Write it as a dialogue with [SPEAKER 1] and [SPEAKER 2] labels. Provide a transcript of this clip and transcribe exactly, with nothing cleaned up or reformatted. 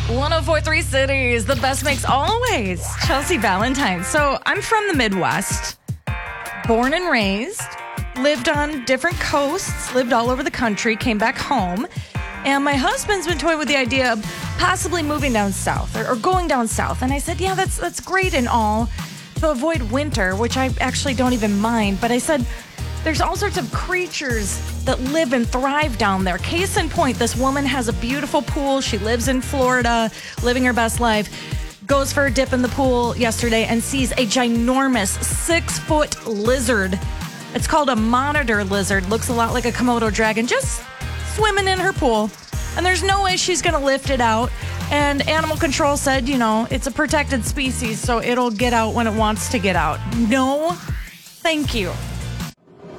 [SPEAKER 1] one oh four point three Cities, the best makes always. Chelsea Valentine. So I'm from the Midwest, born and raised, lived on different coasts, lived all over the country, came back home. And my husband's been toying with the idea of possibly moving down south or, or going down south. And I said, yeah, that's that's great and all to avoid winter, which I actually don't even mind. But I said, there's all sorts of creatures that live and thrive down there. Case in point, this woman has a beautiful pool. She lives in Florida, living her best life. Goes for a dip in the pool yesterday and sees a ginormous six-foot lizard. It's called a monitor lizard. Looks a lot like a Komodo dragon, just swimming in her pool. And there's no way she's going to lift it out. And animal control said, you know, it's a protected species, so it'll get out when it wants to get out. No, thank you.